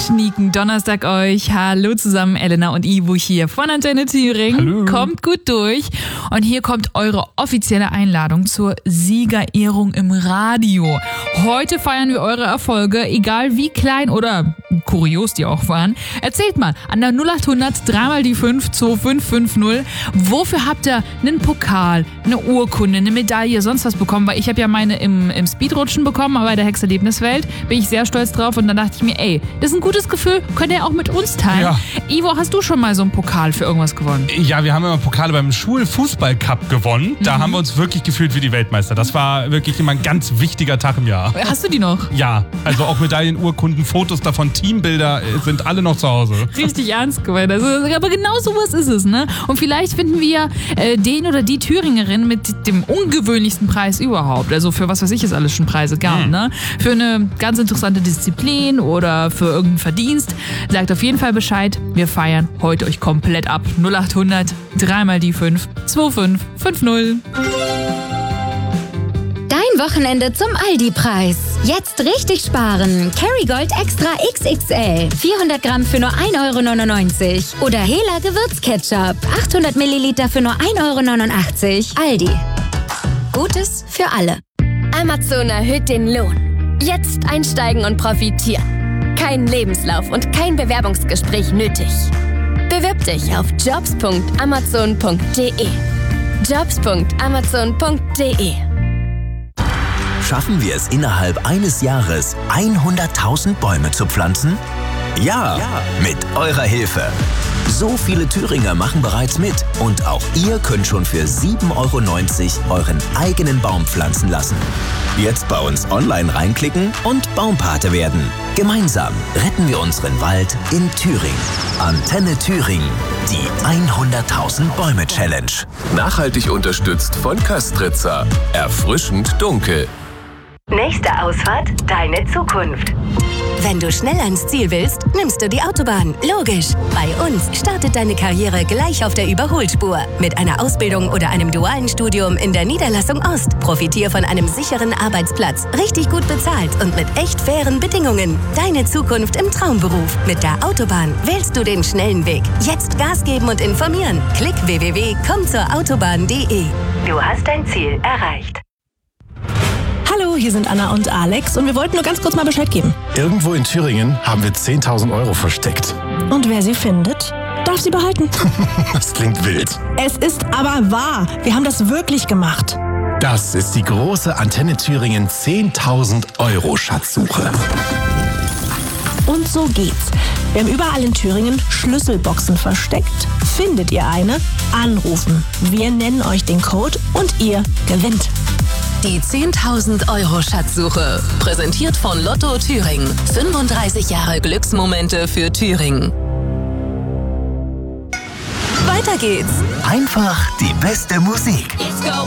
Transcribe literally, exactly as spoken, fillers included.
Schnieken-Donnerstag euch. Hallo zusammen, Elena und Ivo hier von Antenne Thüringen. Hallo. Kommt gut durch. Und hier kommt eure offizielle Einladung zur Siegerehrung im Radio. Heute feiern wir eure Erfolge, egal wie klein oder kurios die auch waren. Erzählt mal an der null acht hundert dreimal die fünf zwei fünf fünf null. Wofür habt ihr einen Pokal, eine Urkunde, eine Medaille, sonst was bekommen? Weil ich habe ja meine im, im Speedrutschen bekommen, aber bei der Hex-Erlebniswelt bin ich sehr stolz drauf. Und dann dachte ich mir, ey, das ist ein gutes Gefühl, könnt ihr auch mit uns teilen. Ja. Ivo, hast du schon mal so einen Pokal für irgendwas gewonnen? Ja, wir haben immer Pokale beim Schulfußball-Cup gewonnen. Da Mhm. haben wir uns wirklich gefühlt wie die Weltmeister. Das war wirklich immer ein ganz wichtiger Tag im Jahr. Hast du die noch? Ja, also auch Medaillen, Urkunden, Fotos davon, Teambilder äh, sind alle noch zu Hause. Richtig ernst gemeint. Also, aber genau sowas ist es, ne? Und vielleicht finden wir äh, den oder die Thüringerin mit dem ungewöhnlichsten Preis überhaupt. Also für was weiß ich es alles schon Preise gab, Hm. ne? Für eine ganz interessante Disziplin oder für irgendeinen Verdienst. Sagt auf jeden Fall Bescheid. Wir feiern heute euch komplett ab. null acht hundert dreimal die fünf zwei fünf fünf null. Dein Wochenende zum Aldi-Preis. Jetzt richtig sparen. Kerrygold Extra X X L. vierhundert Gramm für nur ein Euro neunundneunzig. Oder Hela Gewürzketchup. achthundert Milliliter für nur ein Euro neunundachtzig. Aldi. Gutes für alle. Amazon erhöht den Lohn. Jetzt einsteigen und profitieren. Kein Lebenslauf und kein Bewerbungsgespräch nötig. Bewirb dich auf jobs punkt amazon punkt de. jobs punkt amazon punkt de. Schaffen wir es innerhalb eines Jahres, hunderttausend Bäume zu pflanzen? Ja, ja, mit eurer Hilfe. So viele Thüringer machen bereits mit und auch ihr könnt schon für sieben Euro neunzig euren eigenen Baum pflanzen lassen. Jetzt bei uns online reinklicken und Baumpate werden. Gemeinsam retten wir unseren Wald in Thüringen. Antenne Thüringen, die hunderttausend Bäume Challenge. Nachhaltig unterstützt von Köstritzer. Erfrischend dunkel. Nächste Ausfahrt, deine Zukunft. Wenn du schnell ans Ziel willst, nimmst du die Autobahn. Logisch. Bei uns startet deine Karriere gleich auf der Überholspur. Mit einer Ausbildung oder einem dualen Studium in der Niederlassung Ost. Profitier von einem sicheren Arbeitsplatz, richtig gut bezahlt und mit echt fairen Bedingungen. Deine Zukunft im Traumberuf. Mit der Autobahn wählst du den schnellen Weg. Jetzt Gas geben und informieren. Klick w w w punkt komm zur autobahn punkt de. Du hast dein Ziel erreicht. Hallo, hier sind Anna und Alex und wir wollten nur ganz kurz mal Bescheid geben. Irgendwo in Thüringen haben wir zehntausend Euro versteckt. Und wer sie findet, darf sie behalten. Das klingt wild. Es ist aber wahr. Wir haben das wirklich gemacht. Das ist die große Antenne Thüringen zehntausend Euro Schatzsuche. Und so geht's. Wir haben überall in Thüringen Schlüsselboxen versteckt. Findet ihr eine? Anrufen. Wir nennen euch den Code und ihr gewinnt. Die zehntausend Euro Schatzsuche. Präsentiert von Lotto Thüringen. fünfunddreißig Jahre Glücksmomente für Thüringen. Weiter geht's. Einfach die beste Musik. Let's go.